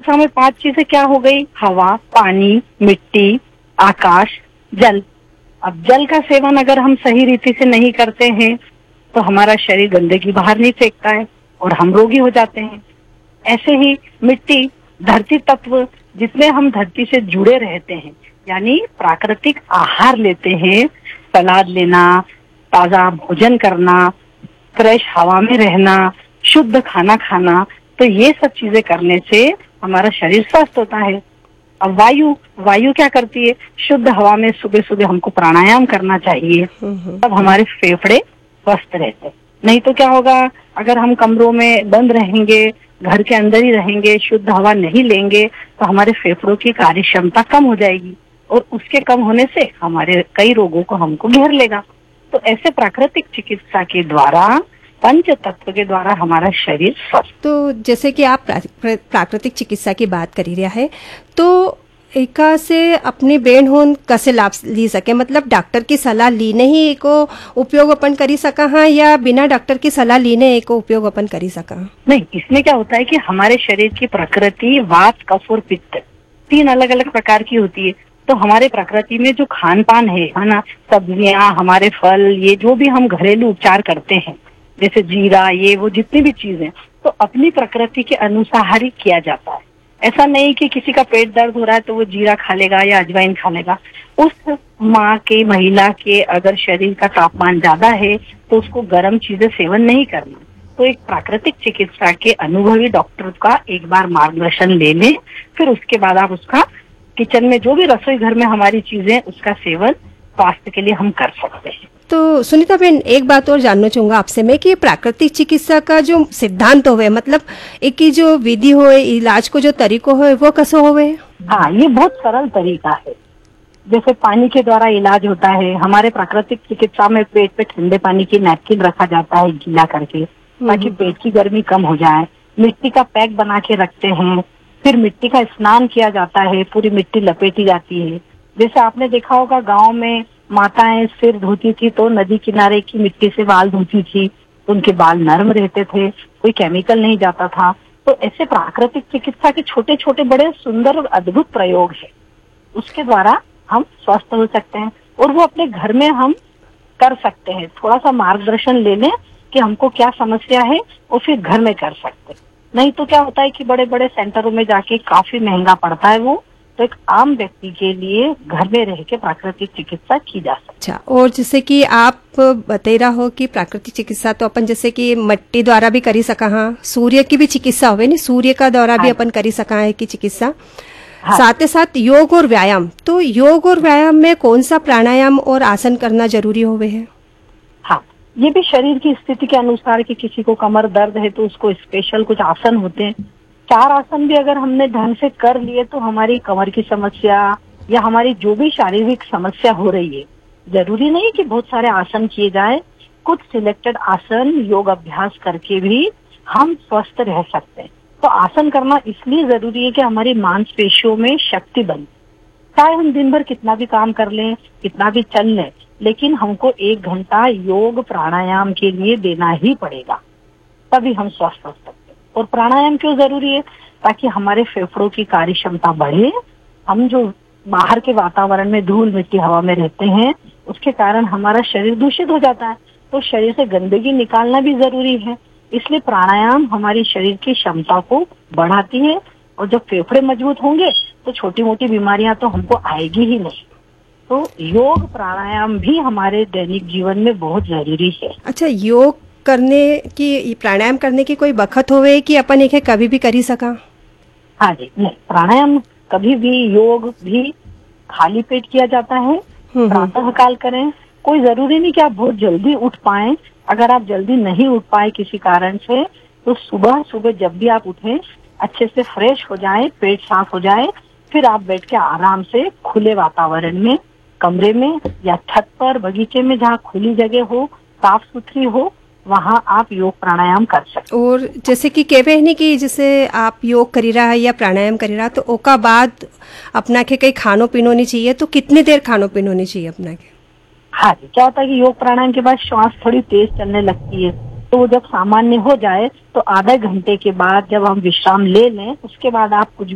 चिकित्सा में 5 चीजें क्या हो गई? हवा, पानी, मिट्टी, आकाश, जल। अब जल का सेवन अगर हम सही रीति से नहीं करते हैं तो हमारा शरीर गंदगी बाहर नहीं फेंकता है और हम रोगी हो जाते हैं। ऐसे ही मिट्टी, धरती तत्व, जितने हम धरती से जुड़े रहते हैं, यानी प्राकृतिक आहार लेते हैं, सलाद लेना, ताजा भोजन करना, फ्रेश हवा में रहना, शुद्ध खाना खाना, तो ये सब चीजें करने से हमारा शरीर स्वस्थ होता है। अब वायु क्या करती है? शुद्ध हवा में सुबह सुबह हमको प्राणायाम करना चाहिए, तब हमारे फेफड़े स्वस्थ रहते। नहीं तो क्या होगा, अगर हम कमरों में बंद रहेंगे, घर के अंदर ही रहेंगे, शुद्ध हवा नहीं लेंगे, तो हमारे फेफड़ों की कार्य क्षमता कम हो जाएगी और उसके कम होने से हमारे कई रोगों को हमको घेर लेगा। तो ऐसे प्राकृतिक चिकित्सा के द्वारा, पंच तत्व के द्वारा हमारा शरीर स्वस्थ। तो जैसे कि आप प्राकृतिक चिकित्सा की बात कर रहा है, तो एका से अपनी बेन होन कैसे लाभ ली सके? मतलब डॉक्टर की सलाह लीने ही एको उपयोग अपन करी सका हाँ, या बिना डॉक्टर की सलाह लीने एको उपयोग अपन करी सका? नहीं, इसमें क्या होता है कि हमारे शरीर की प्रकृति वात, कफ और पित्त 3 अलग अलग प्रकार की होती है। तो हमारे प्रकृति में जो खान पान है ना, सब्जियां, हमारे फल, ये जो भी हम घरेलू उपचार करते हैं, जैसे जीरा, ये वो जितनी भी चीजें, तो अपनी प्रकृति के अनुसार ही किया जाता है। ऐसा नहीं कि किसी का पेट दर्द हो रहा है तो वो जीरा खा लेगा या अजवाइन खा लेगा। उस माँ के, महिला के अगर शरीर का तापमान ज्यादा है तो उसको गर्म चीजें सेवन नहीं करना। तो एक प्राकृतिक चिकित्सा के अनुभवी डॉक्टर का एक बार मार्गदर्शन ले लें, फिर उसके बाद आप उसका किचन में जो भी रसोई घर में हमारी चीजें, उसका सेवन स्वास्थ्य के लिए हम कर सकते हैं। तो सुनीता बहन, एक बात और जानना चाहूंगा आपसे मैं कि प्राकृतिक चिकित्सा का जो सिद्धांत होवे, मतलब एक की जो विधि होए, इलाज को जो तरीको होए, वो कैसे होवे? हाँ, ये बहुत सरल तरीका है। जैसे पानी के द्वारा इलाज होता है, हमारे प्राकृतिक चिकित्सा में पेट पे ठंडे पानी की नैपकिन रखा जाता है गीला करके, ताकि पेट की गर्मी कम हो जाए। मिट्टी का पैक बना के रखते हैं, फिर मिट्टी का स्नान किया जाता है, पूरी मिट्टी लपेटी जाती है। जैसे आपने देखा होगा, गाँव में माताएं सिर धोती थी तो नदी किनारे की मिट्टी से बाल धोती थी, उनके बाल नरम रहते थे, कोई केमिकल नहीं जाता था। तो ऐसे प्राकृतिक चिकित्सा के छोटे छोटे बड़े सुंदर और अद्भुत प्रयोग है, उसके द्वारा हम स्वस्थ हो सकते हैं और वो अपने घर में हम कर सकते हैं। थोड़ा सा मार्गदर्शन ले लें कि हमको क्या समस्या है और फिर घर में कर सकते हैं। नहीं तो क्या होता है कि बड़े बड़े सेंटरों में जाके काफी महंगा पड़ता है वो। तो एक आम व्यक्ति के लिए घर में रह के प्राकृतिक चिकित्सा की जा सकती है। अच्छा, और जैसे कि आप बता रहा हो कि प्राकृतिक चिकित्सा तो अपन जैसे कि मट्टी द्वारा भी करी सका हाँ, सूर्य की भी चिकित्सा होवे नहीं, सूर्य का द्वारा भी अपन करी सका है की चिकित्सा। साथ ही साथ योग और व्यायाम, तो योग और व्यायाम में कौन सा प्राणायाम और आसन करना जरूरी होवे है? हाँ, ये भी शरीर की स्थिति के अनुसार कि किसी को कमर दर्द है तो उसको स्पेशल कुछ आसन होते हैं। 4 आसन भी अगर हमने ढंग से कर लिए तो हमारी कमर की समस्या या हमारी जो भी शारीरिक समस्या हो रही है, जरूरी नहीं कि बहुत सारे आसन किए जाए, कुछ सिलेक्टेड आसन योग अभ्यास करके भी हम स्वस्थ रह सकते हैं। तो आसन करना इसलिए जरूरी है कि हमारी मांसपेशियों में शक्ति बने। चाहे हम दिन भर कितना भी काम कर लें, कितना भी चल लें, लेकिन हमको 1 घंटा योग प्राणायाम के लिए देना ही पड़ेगा, तभी हम स्वस्थ हो सकते हैं। और प्राणायाम क्यों जरूरी है? ताकि हमारे फेफड़ों की कार्य क्षमता बढ़े। हम जो बाहर के वातावरण में धूल मिट्टी हवा में रहते हैं, उसके कारण हमारा शरीर दूषित हो जाता है, तो शरीर से गंदगी निकालना भी जरूरी है। इसलिए प्राणायाम हमारी शरीर की क्षमता को बढ़ाती है और जब फेफड़े मजबूत होंगे तो छोटी मोटी बीमारियां तो हमको आएगी ही नहीं। तो योग प्राणायाम भी हमारे दैनिक जीवन में बहुत जरूरी है। अच्छा, योग करने की, प्राणायाम करने की कोई बखत होवे कि अपन एक कभी भी करी सका? हाँ जी, नहीं, प्राणायाम कभी भी, योग भी खाली पेट किया जाता है। प्रातः काल करें। कोई जरूरी नहीं कि आप बहुत जल्दी उठ पाएं। अगर आप जल्दी नहीं उठ पाए किसी कारण से, तो सुबह सुबह जब भी आप उठें, अच्छे से फ्रेश हो जाए, पेट साफ हो जाए, फिर आप बैठ के आराम से खुले वातावरण में, कमरे में या छत पर, बगीचे में, जहाँ खुली जगह हो, साफ सुथरी हो, वहाँ आप योग प्राणायाम कर सकते। और जैसे कि कहवे नहीं कि जैसे आप योग करी रहा है या प्राणायाम करी रहा, तो ओका बाद अपना के कहीं खानो पीनो नहीं चाहिए, तो कितनी देर खानो पीनो नहीं चाहिए अपना के? हाँ जी, क्या होता है कि योग प्राणायाम के बाद श्वास थोड़ी तेज चलने लगती है, तो वो जब सामान्य हो जाए तो आधे घंटे के बाद जब हम विश्राम ले लें, उसके बाद आप कुछ